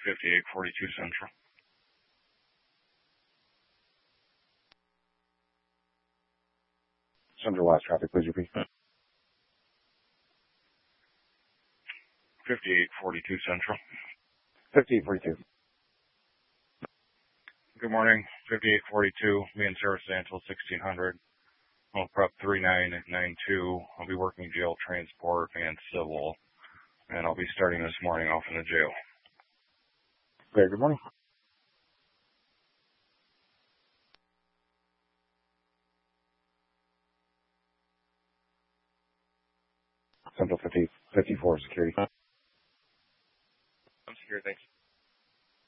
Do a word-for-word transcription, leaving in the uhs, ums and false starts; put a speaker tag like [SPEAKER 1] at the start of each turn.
[SPEAKER 1] fifty-eight forty-two Central.
[SPEAKER 2] Central West traffic, please repeat.
[SPEAKER 1] fifty-eight forty-two Central.
[SPEAKER 2] fifty-eight forty-two.
[SPEAKER 1] Good morning. fifty-eight forty-two. Me in service until sixteen hundred. I'll prep three nine nine two. I'll be working jail transport and civil. And I'll be starting this morning off in the jail.
[SPEAKER 2] Okay, good morning. Central fifty, fifty-four security.
[SPEAKER 1] I'm secure, thanks.